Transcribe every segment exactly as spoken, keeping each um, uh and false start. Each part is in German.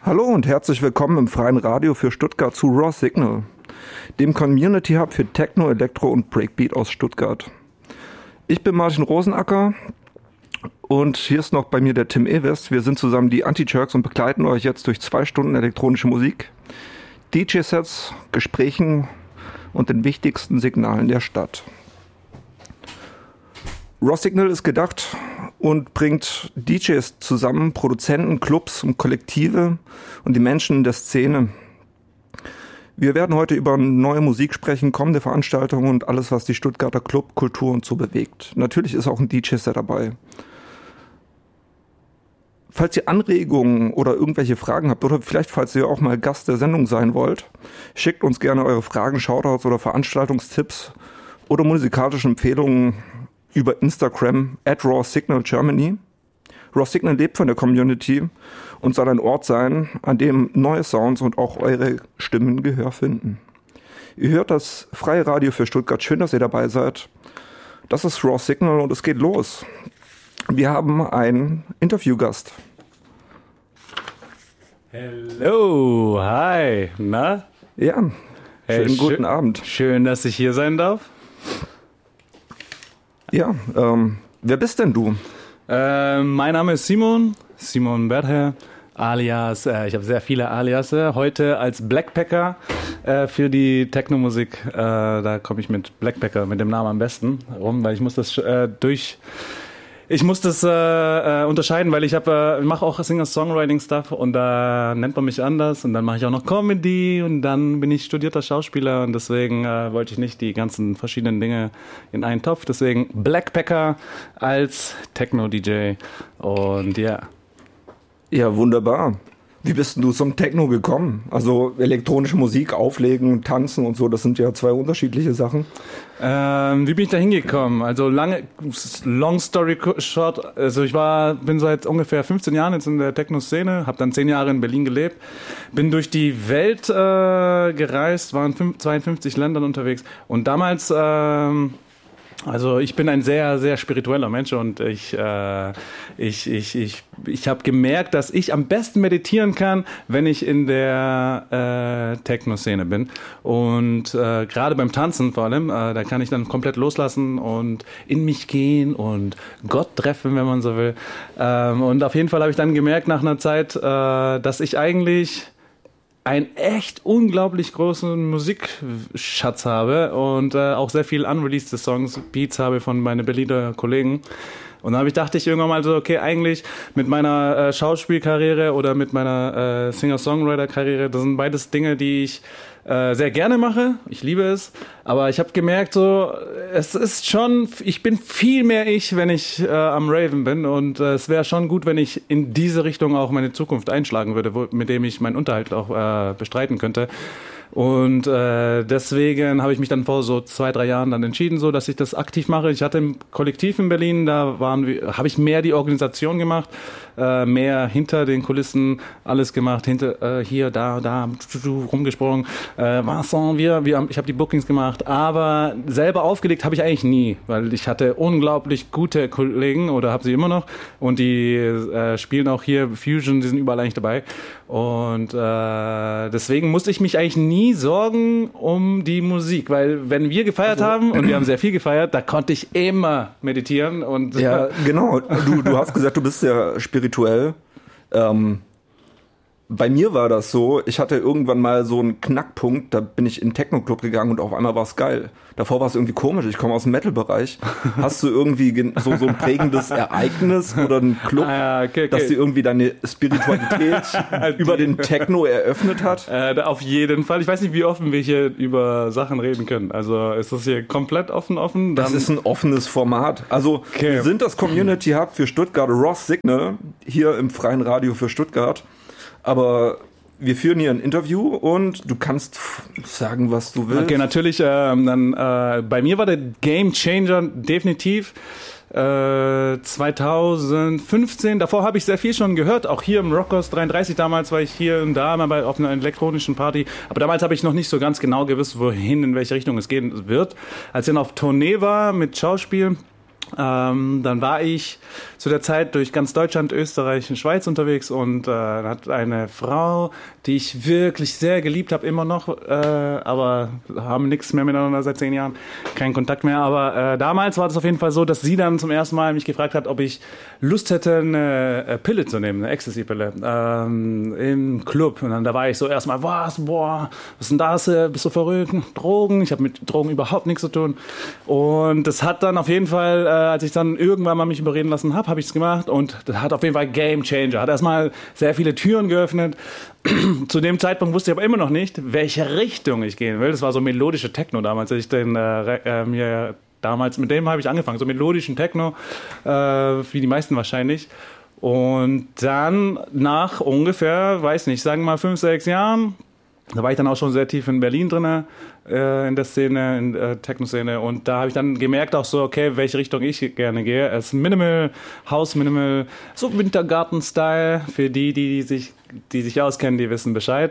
Hallo und herzlich willkommen im freien Radio für Stuttgart zu Raw Signal, dem Community Hub für Techno, Elektro und Breakbeat aus Stuttgart. Ich bin Martin Rosenacker und hier ist noch bei mir der Tim Ewest. Wir sind zusammen die Anti-Jerks und begleiten euch jetzt durch zwei Stunden elektronische Musik, D J-Sets, Gesprächen und den wichtigsten Signalen der Stadt. Raw Signal ist gedacht und bringt D Js zusammen, Produzenten, Clubs und Kollektive und die Menschen in der Szene. Wir werden heute über neue Musik sprechen, kommende Veranstaltungen und alles, was die Stuttgarter Clubkultur und so bewegt. Natürlich ist auch ein D J-Set dabei. Falls ihr Anregungen oder irgendwelche Fragen habt oder vielleicht falls ihr auch mal Gast der Sendung sein wollt, schickt uns gerne eure Fragen, Shoutouts oder Veranstaltungstipps oder musikalische Empfehlungen über Instagram at Raw Signal Germany. Raw Signal lebt von der Community und soll ein Ort sein, an dem neue Sounds und auch eure Stimmen Gehör finden. Ihr hört das freie Radio für Stuttgart. Schön, dass ihr dabei seid. Das ist Raw Signal und es geht los. Wir haben einen Interviewgast. Hello, hi, na? Ja, schönen hey, guten schön, Abend. Schön, dass ich hier sein darf. Ja, ähm, wer bist denn du? Äh, mein Name ist Simon, Simon Berther, alias, äh, ich habe sehr viele Aliasse. Heute als Blackpacker äh, für die Techno-Musik, äh, da komme ich mit Blackpacker, mit dem Namen am besten rum, weil ich muss das äh, durch... Ich muss das äh, äh, unterscheiden, weil ich habe, äh, mache auch Singer-Songwriting-Stuff und da nennt man mich anders und dann mache ich auch noch Comedy und dann bin ich studierter Schauspieler und deswegen äh, wollte ich nicht die ganzen verschiedenen Dinge in einen Topf. Deswegen Blackpacker als Techno-D J und ja. Ja, wunderbar. Wie bist denn du zum Techno gekommen? Also elektronische Musik, Auflegen, Tanzen und so, das sind ja zwei unterschiedliche Sachen. Ähm, wie bin ich da hingekommen? Also lange, long story short, also ich war, bin seit ungefähr fünfzehn Jahren jetzt in der Techno-Szene, habe dann zehn Jahre in Berlin gelebt, bin durch die Welt äh, gereist, war in zweiundfünfzig Ländern unterwegs und damals... Ähm, Also ich bin ein sehr, sehr spiritueller Mensch und ich, äh, ich, ich, ich, ich habe gemerkt, dass ich am besten meditieren kann, wenn ich in der äh, Techno-Szene bin. Und äh, gerade beim Tanzen vor allem, äh, da kann ich dann komplett loslassen und in mich gehen und Gott treffen, wenn man so will. Ähm, und auf jeden Fall habe ich dann gemerkt nach einer Zeit, äh, dass ich eigentlich... einen echt unglaublich großen Musikschatz habe und äh, auch sehr viel unreleased Songs, Beats habe von meinen Berliner Kollegen. Und dann habe ich, dachte ich irgendwann mal so, okay, eigentlich mit meiner äh, Schauspielkarriere oder mit meiner äh, Singer-Songwriter-Karriere, das sind beides Dinge, die ich äh, sehr gerne mache. Ich liebe es. Aber ich habe gemerkt, so, es ist schon, ich bin viel mehr ich, wenn ich äh, am Raven bin. Und äh, es wäre schon gut, wenn ich in diese Richtung auch meine Zukunft einschlagen würde, wo, mit dem ich meinen Unterhalt auch äh, bestreiten könnte. Und äh, deswegen habe ich mich dann vor so zwei, drei Jahren dann entschieden, so, dass ich das aktiv mache. Ich hatte ein Kollektiv in Berlin, da waren wir, habe ich mehr die Organisation gemacht, äh, mehr hinter den Kulissen alles gemacht, hinter äh, hier, da, da rumgesprungen. Äh, Vincent, wir, wir, ich habe die Bookings gemacht, aber selber aufgelegt habe ich eigentlich nie, weil ich hatte unglaublich gute Kollegen oder habe sie immer noch und die äh, spielen auch hier Fusion, die sind überall eigentlich dabei. Und äh, deswegen musste ich mich eigentlich nie Sorgen um die Musik, weil wenn wir gefeiert also, haben und wir haben sehr viel gefeiert, da konnte ich immer meditieren und ja, genau. Du, du hast gesagt, du bist sehr spirituell. Ähm, bei mir war das so, ich hatte irgendwann mal so einen Knackpunkt, da bin ich in den Techno-Club gegangen und auf einmal war es geil. Davor war es irgendwie komisch, ich komme aus dem Metal-Bereich. Hast du irgendwie so, so ein prägendes Ereignis oder einen Club, ah, ja, okay, okay. dass dir irgendwie deine Spiritualität über den Techno eröffnet hat? Äh, auf jeden Fall. Ich weiß nicht, wie offen wir hier über Sachen reden können. Also ist das hier komplett offen, offen? Das ist ein offenes Format. Also okay. Wir sind das Community Hub für Stuttgart, Raw Signal, hier im freien Radio für Stuttgart. Aber wir führen hier ein Interview und du kannst sagen, was du willst. Okay, natürlich. Äh, dann, äh, bei mir war der Game Changer definitiv äh, zweitausendfünfzehn. Davor habe ich sehr viel schon gehört, auch hier im Rockers dreiunddreißig. Damals war ich hier und da mal bei, auf einer elektronischen Party. Aber damals habe ich noch nicht so ganz genau gewusst, wohin, in welche Richtung es gehen wird. Als ich dann auf Tournee war mit Schauspiel, Ähm, dann war ich zu der Zeit durch ganz Deutschland, Österreich und Schweiz unterwegs und äh, hat eine Frau, die ich wirklich sehr geliebt habe, immer noch, äh, aber haben nichts mehr miteinander seit zehn Jahren, keinen Kontakt mehr. Aber äh, damals war das auf jeden Fall so, dass sie dann zum ersten Mal mich gefragt hat, ob ich Lust hätte, eine Pille zu nehmen, eine Ecstasy-Pille, ähm, im Club. Und dann da war ich so erstmal, was, boah, was ist denn das? Bist du verrückt? Drogen? Ich habe mit Drogen überhaupt nichts zu tun. Und das hat dann auf jeden Fall, äh, als ich dann irgendwann mal mich überreden lassen habe, habe ich es gemacht und das hat auf jeden Fall Game Changer. Hat erstmal sehr viele Türen geöffnet. Zu dem Zeitpunkt wusste ich aber immer noch nicht, welche Richtung ich gehen will. Das war so melodische Techno damals, als ich den äh, äh, mir damals, mit dem habe ich angefangen, so melodischen Techno, äh, wie die meisten wahrscheinlich. Und dann nach ungefähr, weiß nicht, sagen wir mal fünf, sechs Jahren, da war ich dann auch schon sehr tief in Berlin drin, äh, in der Szene, in der Techno-Szene. Und da habe ich dann gemerkt auch so, okay, welche Richtung ich gerne gehe. Es ist Minimal, House Minimal, so Wintergarten-Style. Für die, die sich, die sich auskennen, die wissen Bescheid.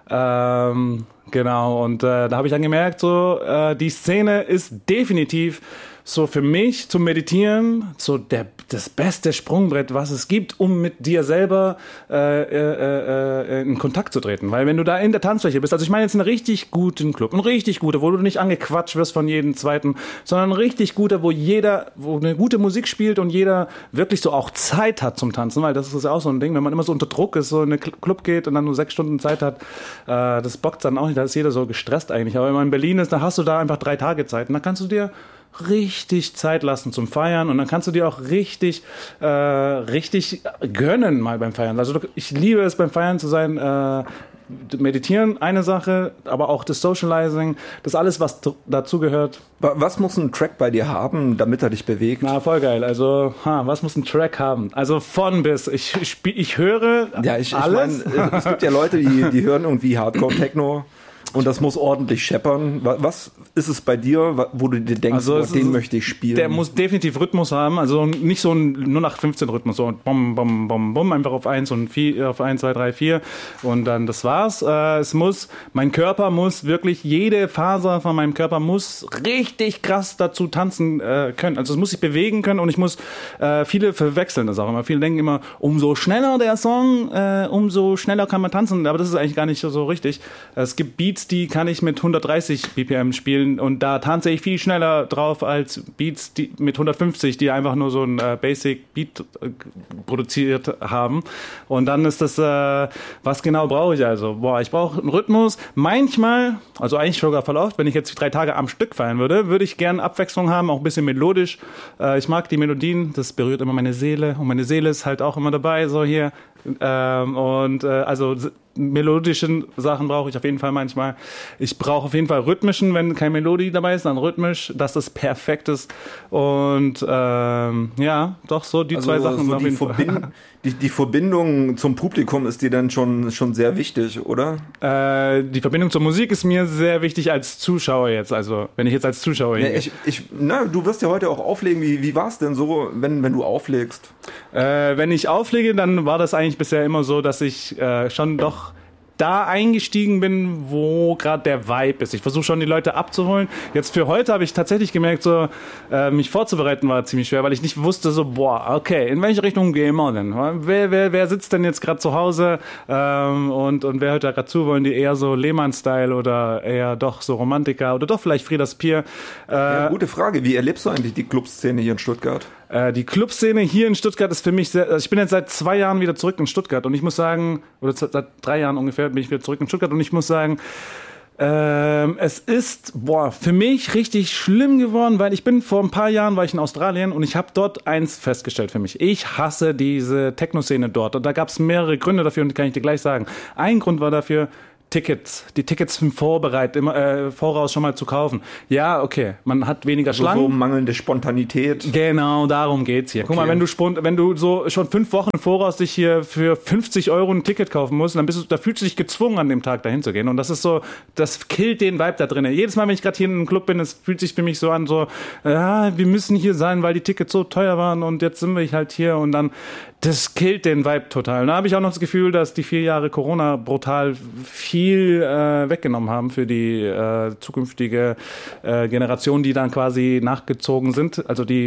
Ähm, genau, und äh, da habe ich dann gemerkt, so äh, die Szene ist definitiv so für mich zum Meditieren so der, das beste Sprungbrett, was es gibt, um mit dir selber äh, äh, äh, in Kontakt zu treten. Weil wenn du da in der Tanzfläche bist, also ich meine jetzt einen richtig guten Club, einen richtig guten, wo du nicht angequatscht wirst von jedem Zweiten, sondern ein richtig guter, wo jeder, wo eine gute Musik spielt und jeder wirklich so auch Zeit hat zum Tanzen, weil das ist ja auch so ein Ding, wenn man immer so unter Druck ist, so in einen Club geht und dann nur sechs Stunden Zeit hat, äh, das bockt dann auch nicht, da ist jeder so gestresst eigentlich. Aber wenn man in Berlin ist, dann hast du da einfach drei Tage Zeit und dann kannst du dir richtig Zeit lassen zum Feiern und dann kannst du dir auch richtig äh, richtig gönnen mal beim Feiern. Also ich liebe es beim Feiern zu sein, äh, meditieren eine Sache, aber auch das Socializing, das alles, was dazu gehört. Was muss ein Track bei dir haben, damit er dich bewegt? Na, voll geil. Also, ha, was muss ein Track haben? Also von bis. Ich, ich, ich höre ja, ich, alles. Ich mein, es gibt ja Leute, die, die hören irgendwie Hardcore-Techno. Und das muss ordentlich scheppern. Was ist es bei dir, wo du dir denkst, also oh, den ist, möchte ich spielen? Der muss definitiv Rhythmus haben, also nicht so ein null acht fünfzehn Rhythmus, so bom, bom, bom, bom, einfach auf eins und vier, auf eins, zwei, drei, vier und dann das war's. Äh, es muss, mein Körper muss wirklich, jede Faser von meinem Körper muss richtig krass dazu tanzen äh, können. Also es muss sich bewegen können und ich muss, äh, viele verwechseln das auch immer. Viele denken immer, umso schneller der Song, äh, umso schneller kann man tanzen, aber das ist eigentlich gar nicht so richtig. Es gibt Beats, die kann ich mit hundertdreißig B P M spielen und da tanze ich viel schneller drauf als Beats die mit hundertfünfzig, die einfach nur so ein äh, Basic Beat äh, produziert haben. Und dann ist das, äh, was genau brauche ich also? Boah, ich brauche einen Rhythmus. Manchmal, also eigentlich sogar voll oft, wenn ich jetzt drei Tage am Stück feiern würde, würde ich gerne Abwechslung haben, auch ein bisschen melodisch. Äh, ich mag die Melodien, das berührt immer meine Seele und meine Seele ist halt auch immer dabei, so hier. Ähm, und äh, also melodischen Sachen brauche ich auf jeden Fall manchmal. Ich brauche auf jeden Fall rhythmischen, wenn keine Melodie dabei ist, dann rhythmisch, dass das perfekt ist. Und ähm, ja, doch so die also zwei Sachen so auf die jeden Verbin- Fall. Die, die Verbindung zum Publikum ist dir dann schon, schon sehr wichtig, oder? Äh, die Verbindung zur Musik ist mir sehr wichtig als Zuschauer jetzt. Also wenn ich jetzt als Zuschauer ja, ich, ich, na, du wirst ja heute auch auflegen. Wie, wie war es denn so, wenn, wenn du auflegst? Äh, wenn ich auflege, dann war das eigentlich bisher immer so, dass ich äh, schon doch da eingestiegen bin, wo gerade der Vibe ist. Ich versuche schon, die Leute abzuholen. Jetzt für heute habe ich tatsächlich gemerkt, so äh, mich vorzubereiten war ziemlich schwer, weil ich nicht wusste, so boah, okay, in welche Richtung gehen wir denn? Wer, wer, wer sitzt denn jetzt gerade zu Hause ähm, und, und wer hört da gerade zu? Wollen die eher so Lehmann-Style oder eher doch so Romantiker oder doch vielleicht Frieders Pier? Äh, ja, gute Frage. Wie erlebst du eigentlich die Clubszene hier in Stuttgart? Die Clubszene hier in Stuttgart ist für mich sehr, also ich bin jetzt seit zwei Jahren wieder zurück in Stuttgart und ich muss sagen, oder seit drei Jahren ungefähr bin ich wieder zurück in Stuttgart und ich muss sagen, ähm, es ist, boah, für mich richtig schlimm geworden, weil ich bin vor ein paar Jahren, war ich in Australien und ich habe dort eins festgestellt für mich. Ich hasse diese Techno-Szene dort und da gab es mehrere Gründe dafür und die kann ich dir gleich sagen. Ein Grund war dafür, Tickets, die Tickets vorbereitet, immer äh, voraus schon mal zu kaufen. Ja, okay, man hat weniger also Schlangen. So mangelnde Spontanität. Genau, darum geht's hier. Okay. Guck mal, wenn du spont- wenn du so schon fünf Wochen voraus dich hier für fünfzig Euro ein Ticket kaufen musst, dann bist du, da fühlst du dich gezwungen, an dem Tag dahin zu gehen. Und das ist so, das killt den Vibe da drinnen. Jedes Mal, wenn ich gerade hier in einem Club bin, es fühlt sich für mich so an, so, ja, wir müssen hier sein, weil die Tickets so teuer waren und jetzt sind wir halt hier und dann, das killt den Vibe total. Und da habe ich auch noch das Gefühl, dass die vier Jahre Corona brutal viel äh, weggenommen haben für die äh, zukünftige äh, Generation, die dann quasi nachgezogen sind. Also die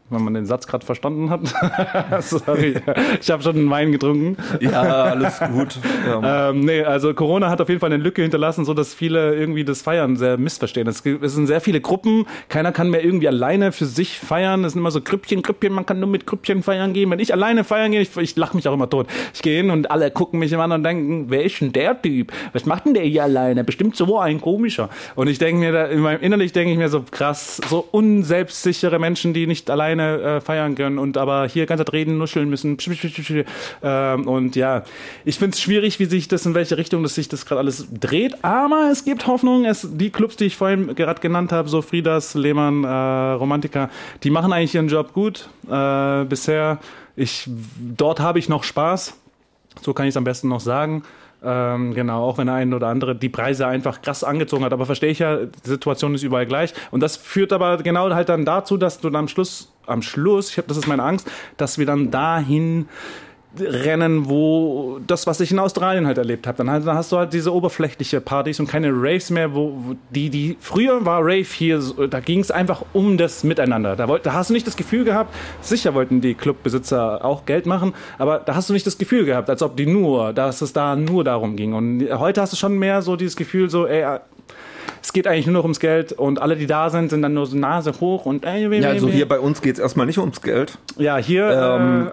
wenn man den Satz gerade verstanden hat. Sorry, ich habe schon einen Wein getrunken. Ja, alles gut. Ja. Ähm, nee, also Corona hat auf jeden Fall eine Lücke hinterlassen, so dass viele irgendwie das Feiern sehr missverstehen. Es, gibt, es sind sehr viele Gruppen, keiner kann mehr irgendwie alleine für sich feiern. Es sind immer so Grüppchen, Grüppchen, man kann nur mit Grüppchen feiern gehen. Wenn ich alleine feiern gehe, ich, ich lache mich auch immer tot. Ich gehe hin und alle gucken mich immer an und denken, wer ist denn der Typ? Was macht denn der hier alleine? Bestimmt so ein komischer. Und ich denke mir, da, in meinem innerlich denke ich mir so krass, so unselbstsichere Menschen, die nicht alleine äh, feiern können und aber hier ganz reden, nuscheln müssen. Ähm, und ja, ich finde es schwierig, wie sich das, in welche Richtung das sich das gerade alles dreht, aber es gibt Hoffnung. Es, die Clubs, die ich vorhin gerade genannt habe, so Fridas, Lehmann, äh, Romantika, die machen eigentlich ihren Job gut äh, bisher. Ich, dort habe ich noch Spaß, so kann ich es am besten noch sagen. Ähm, genau, auch wenn der eine oder andere die Preise einfach krass angezogen hat. Aber verstehe ich ja, die Situation ist überall gleich. Und das führt aber genau halt dann dazu, dass du dann am Schluss, am Schluss, ich hab, das ist meine Angst, dass wir dann dahin rennen, wo das, was ich in Australien halt erlebt habe. Dann, halt, dann hast du halt diese oberflächliche Partys und keine Raves mehr, wo, wo die, die, früher war Rave hier, da ging es einfach um das Miteinander. Da, wollt, da hast du nicht das Gefühl gehabt, sicher wollten die Clubbesitzer auch Geld machen, aber da hast du nicht das Gefühl gehabt, als ob die nur, dass es da nur darum ging. Und heute hast du schon mehr so dieses Gefühl, so, ey, es geht eigentlich nur noch ums Geld und alle, die da sind, sind dann nur so Nase hoch und ey, ja, also hier bei uns geht es erstmal nicht ums Geld. Ja, hier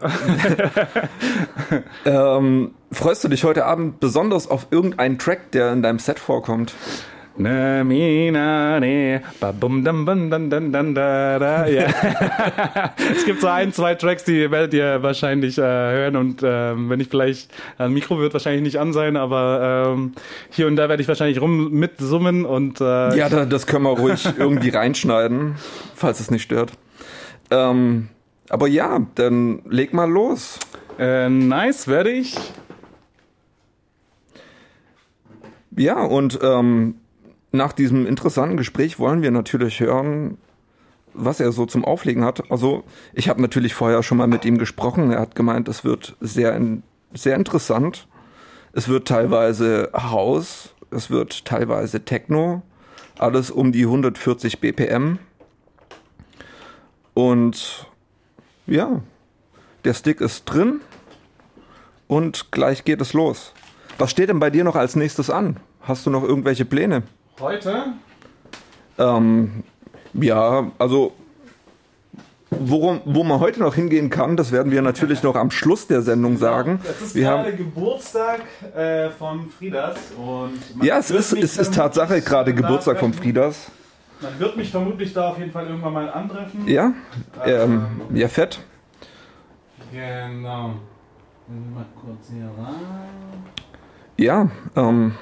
ähm, äh ähm, freust du dich heute Abend besonders auf irgendeinen Track, der in deinem Set vorkommt? Na, mi, na, ne, ba, bum, dam, bam, dan, dan, dan, da, da. Ja. Es gibt so ein, zwei Tracks, die werdet ihr wahrscheinlich äh, hören und ähm, wenn ich vielleicht, ein Mikro wird wahrscheinlich nicht an sein, aber ähm, hier und da werde ich wahrscheinlich rum mitsummen und äh, ja, da, das können wir ruhig irgendwie reinschneiden, falls es nicht stört. Ähm, aber ja, dann leg mal los. Äh, nice, werde ich. Ja, und ähm, nach diesem interessanten Gespräch wollen wir natürlich hören, was er so zum Auflegen hat. Also ich habe natürlich vorher schon mal mit ihm gesprochen. Er hat gemeint, es wird sehr, sehr interessant. Es wird teilweise House, es wird teilweise Techno, alles um die hundertvierzig B P M. Und ja, der Stick ist drin und gleich geht es los. Was steht denn bei dir noch als nächstes an? Hast du noch irgendwelche Pläne? Heute? Ähm, ja, also worum, wo man heute noch hingehen kann, das werden wir natürlich noch am Schluss der Sendung sagen. Es ist wir gerade haben, Geburtstag äh, von Fridas. Und ja, es ist, es ist Tatsache gerade Geburtstag von Fridas. Man wird mich vermutlich da auf jeden Fall irgendwann mal antreffen. Ja, ähm, ja, fett. Genau. Mal kurz hier rein. Ja, ähm...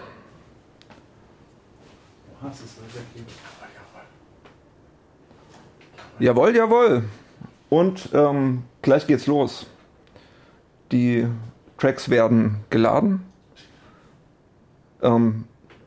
Was ist das hier? Jawohl, jawohl. Und ähm, gleich geht's los. Die Tracks werden geladen. Ähm,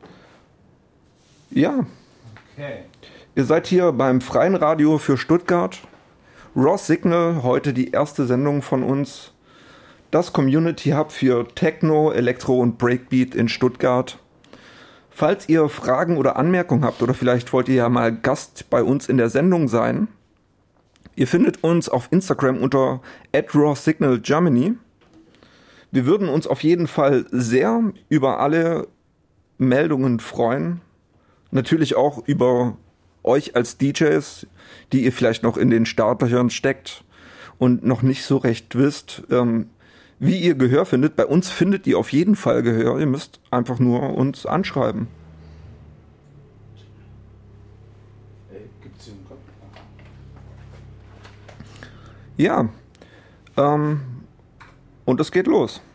ja. Okay. Ihr seid hier beim Freien Radio für Stuttgart. Raw Signal, heute die erste Sendung von uns. Das Community Hub für Techno, Elektro und Breakbeat in Stuttgart. Falls ihr Fragen oder Anmerkungen habt oder vielleicht wollt ihr ja mal Gast bei uns in der Sendung sein, ihr findet uns auf Instagram unter at raw signal germany. Wir würden uns auf jeden Fall sehr über alle Meldungen freuen. Natürlich auch über euch als D Js, die ihr vielleicht noch in den Startlöchern steckt und noch nicht so recht wisst, ähm, wie ihr Gehör findet. Bei uns findet ihr auf jeden Fall Gehör. Ihr müsst einfach nur uns anschreiben. Ja. Ähm, und es geht los.